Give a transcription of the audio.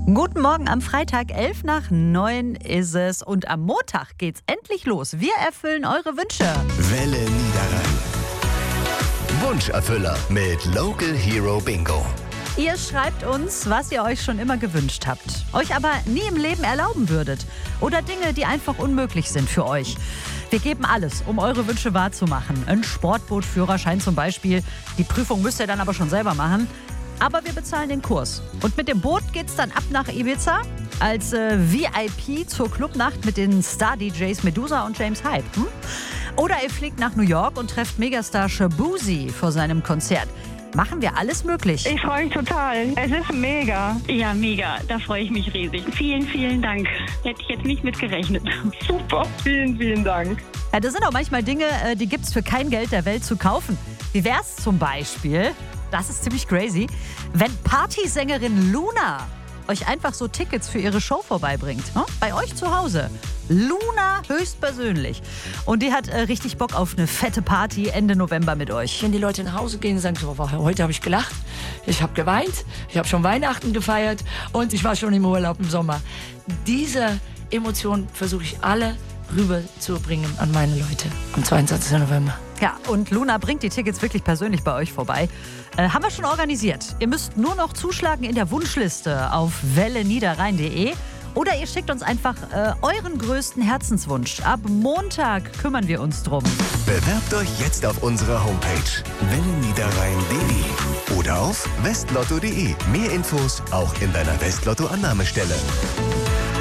Guten Morgen am Freitag, 8:11 ist es und am Montag geht's endlich los. Wir erfüllen eure Wünsche. Welle Niederrhein. Wunscherfüller mit Local Hero Bingo. Ihr schreibt uns, was ihr euch schon immer gewünscht habt, euch aber nie im Leben erlauben würdet. Oder Dinge, die einfach unmöglich sind für euch. Wir geben alles, um eure Wünsche wahrzumachen. Ein Sportbootführerschein zum Beispiel. Die Prüfung müsst ihr dann aber schon selber machen. Aber wir bezahlen den Kurs. Und mit dem Boot geht's dann ab nach Ibiza als VIP zur Clubnacht mit den Star-DJs Medusa und James Hype. Oder ihr fliegt nach New York und trefft Megastar Shaboozey vor seinem Konzert. Machen wir alles möglich. Ich freue mich total. Es ist mega. Ja, mega. Da freue ich mich riesig. Vielen, vielen Dank. Hätte ich jetzt nicht mit gerechnet. Super. Vielen, vielen Dank. Ja, das sind auch manchmal Dinge, die gibt's für kein Geld der Welt zu kaufen. Wie wär's zum Beispiel, das ist ziemlich crazy, wenn Partysängerin Luna euch einfach so Tickets für ihre Show vorbeibringt. Ne? Bei euch zu Hause. Luna höchstpersönlich. Und die hat richtig Bock auf eine fette Party Ende November mit euch. Wenn die Leute nach Hause gehen und sagen, so, heute habe ich gelacht, ich habe geweint, ich habe schon Weihnachten gefeiert und ich war schon im Urlaub im Sommer. Diese Emotionen versuche ich alle rüberzubringen an meine Leute am 22. November. Ja, und Luna bringt die Tickets wirklich persönlich bei euch vorbei. Haben wir schon organisiert. Ihr müsst nur noch zuschlagen in der Wunschliste auf welleniederrhein.de oder ihr schickt uns einfach euren größten Herzenswunsch. Ab Montag kümmern wir uns drum. Bewerbt euch jetzt auf unserer Homepage welleniederrhein.de oder auf westlotto.de. Mehr Infos auch in deiner Westlotto-Annahmestelle.